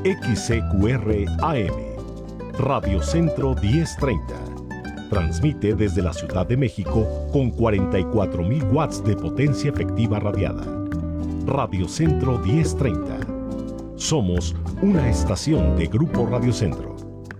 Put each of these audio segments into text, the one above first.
XCQR AM, Radio Centro 1030. Transmite desde la Ciudad de México con 44.000 watts de potencia efectiva radiada. Radio Centro 1030. Somos una estación de Grupo Radio Centro.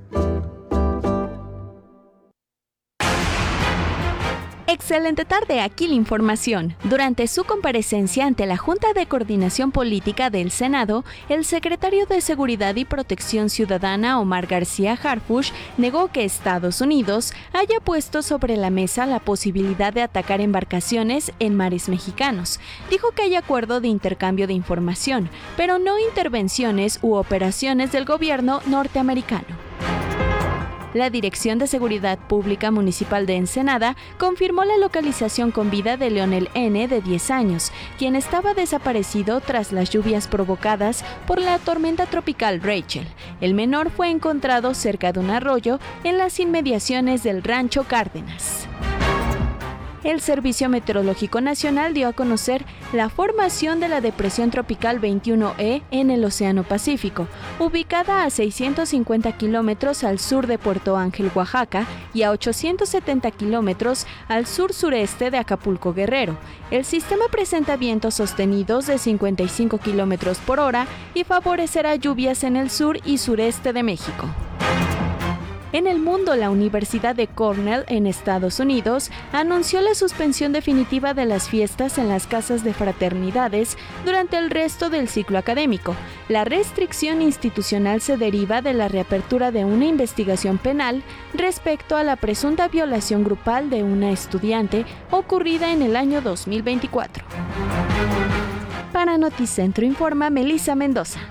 Excelente tarde, aquí la información. Durante su comparecencia ante la Junta de Coordinación Política del Senado, el secretario de Seguridad y Protección Ciudadana, Omar García Harfuch, negó que Estados Unidos haya puesto sobre la mesa la posibilidad de atacar embarcaciones en mares mexicanos. Dijo que hay acuerdo de intercambio de información, pero no intervenciones u operaciones del gobierno norteamericano. La Dirección de Seguridad Pública Municipal de Ensenada confirmó la localización con vida de Leonel N., de 10 años, quien estaba desaparecido tras las lluvias provocadas por la tormenta tropical Rachel. El menor fue encontrado cerca de un arroyo en las inmediaciones del Rancho Cárdenas. El Servicio Meteorológico Nacional dio a conocer la formación de la depresión tropical 21E en el Océano Pacífico, ubicada a 650 kilómetros al sur de Puerto Ángel, Oaxaca, y a 870 kilómetros al sur-sureste de Acapulco, Guerrero. El sistema presenta vientos sostenidos de 55 kilómetros por hora y favorecerá lluvias en el sur y sureste de México. En el mundo, la Universidad de Cornell, en Estados Unidos, anunció la suspensión definitiva de las fiestas en las casas de fraternidades durante el resto del ciclo académico. La restricción institucional se deriva de la reapertura de una investigación penal respecto a la presunta violación grupal de una estudiante ocurrida en el año 2024. Para Noticentro informa Melissa Mendoza.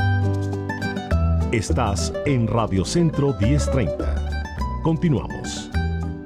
Estás en Radio Centro 1030. Continuamos.